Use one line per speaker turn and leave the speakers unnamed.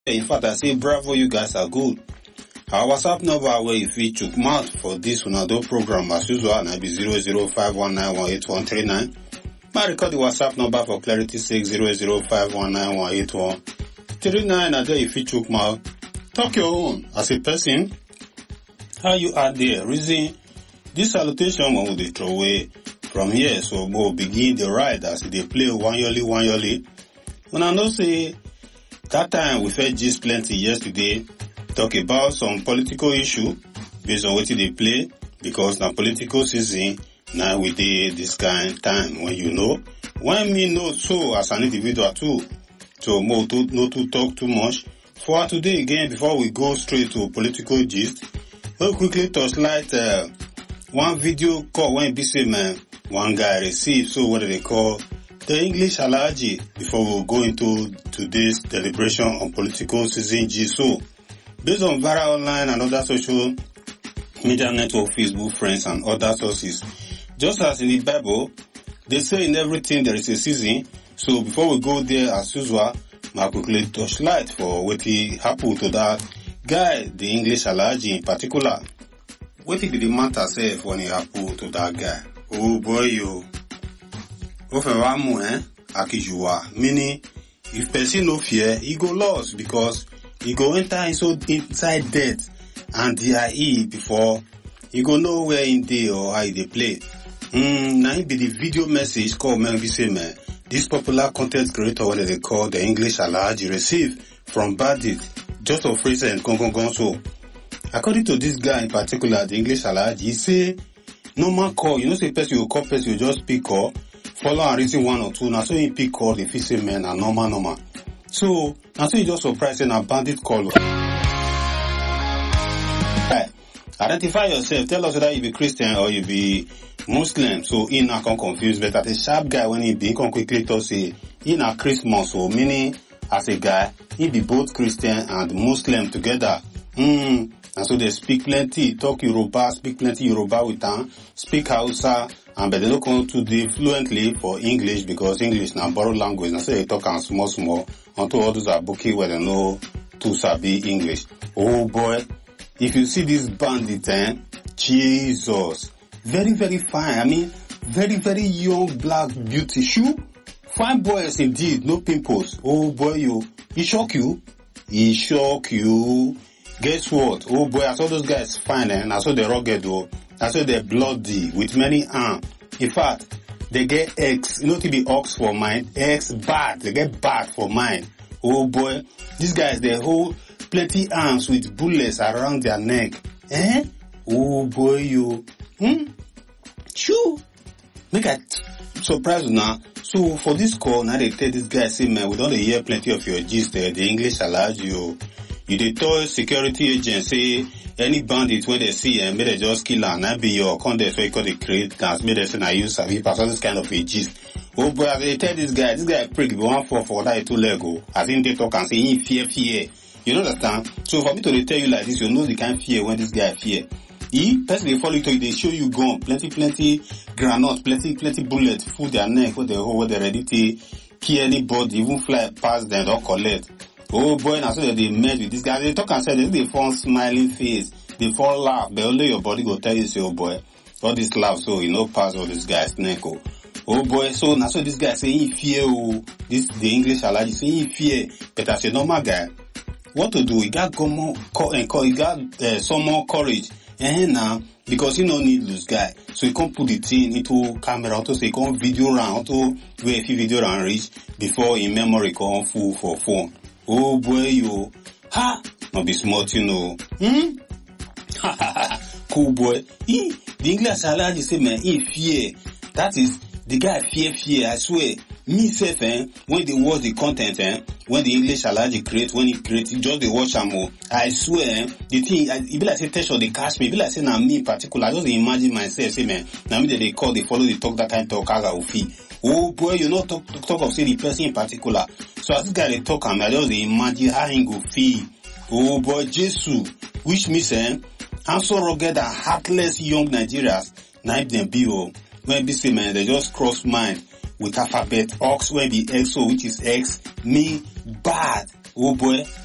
In fact, I say bravo, you guys are good. Our WhatsApp number where if you took mouth for this Unado program as usual, and I be 00519181139. I record the WhatsApp number for clarity 600519181139. And there if you took mouth, talk your own as a person. How you are there? Reason this salutation one will they throw away from here. So we'll begin the ride as they play one yearly. When I know say that time we fed just plenty yesterday, talk about some political issue based on what they play, because now political season, now we did this kind of time when you know. When me know so as an individual too, so more to not to talk too much. For today again, before we go straight to political gist, we'll quickly touch light one video call when BC man, one guy received, so what do they call the English allergy before we'll go into today's deliberation on political season G. So, based on viral online and other social media network, Facebook, friends, and other sources, just as in the Bible, they say in everything there is a season. So, before we go there, as usual, I quickly touch light for what happened to that guy, the English allergy in particular. What did the matter say when it happened to that guy? Oh boy, you. Akijua, meaning if person no fear, he go lost because he go enter inside death and DIE before he go know where in day or how they play. Now it be the video message called maybe say man, this popular content creator what they call the English allergy received from Bandit just of recent so. According to this guy in particular, the English allergy, he say normal call, you know say person you call person you just pick call. Follow and reason one or two. Now so you pick call the fishing men and normal. So now so you just surprised in a bandit call. Right. Identify yourself. Tell us whether you be Christian or you be Muslim. So he not can confuse. But as a sharp guy when he be can quickly to say he not Christmas. So meaning as a guy he be both Christian and Muslim together. And so they speak plenty, talk Yoruba, speak plenty Yoruba with them, speak Hausa, and but they don't come to do fluently for English because English now borrowed language. And so they talk and small, until others are booking where they know to sabi English. Oh boy, if you see this bandit, Jesus, very, very fine. I mean, very, very young black beauty shoe. Fine boys indeed, no pimples. Oh boy, he shock you. Guess what? Oh boy, I saw those guys fine and I saw they rugged though. I saw they're bloody with many arms. In fact, they get X, you know to be ox for mind, X bad. They get bad for mind. Oh boy, these guys they hold plenty arms with bullets around their neck. Oh boy, Shoo. Make I surprise you now. So for this call, now they tell this guy, say man, we don't hear plenty of your gist there. The English allergy you. You dey tell security agents say any bandit when they see and may they just kill and not be your content so you call the create dance, may they say I use service pass all this kind of a gist. Oh boy, they tell this guy prick one for that 2 Lego. As in they talk and say he fear. You understand? So for me to tell you like this, you know the kind of fear when this guy fear. He person they follow to you, they show you gun, plenty granite, plenty bullets, full their neck, where they ready to kill anybody, even fly past them, don't collect. Oh boy, now so they met with this guy. They talk and say they fall smiling face, they fall laugh, but only your body go tell you say, oh boy, all this laugh, so you know pass all this guy's neck. Oh boy, so now so this guy say he fear. This the English allergy say he fear, but as a normal guy, what to do? He got some more courage. Now because he no need lose guy, so he can't put the thing into camera, so he can't video round, to where if he video round reach before in memory come full for phone. Oh boy, not be smart, you know. Cool boy. The English allergy say, man, he fear. That is, the guy fear, I swear. Me self, when they watch the content, when the English allergy create, when he create, just they watch them more. I swear, the thing, it be like say, Tesho, they catch me. It be like say, now me in particular, I just imagine myself, say, man, now me they call, they follow, they talk that kind of talk, as I will feel. Oh boy, you know, talk of say the person in particular. So as this guy they talk, I just imagine how he go feel. Oh boy, Jesus, which means, I'm so rugged and heartless young Nigerians, now if them be, when be say, man, they just cross mind with alphabet, ox, when be XO, which is X, me, bad. Oh boy,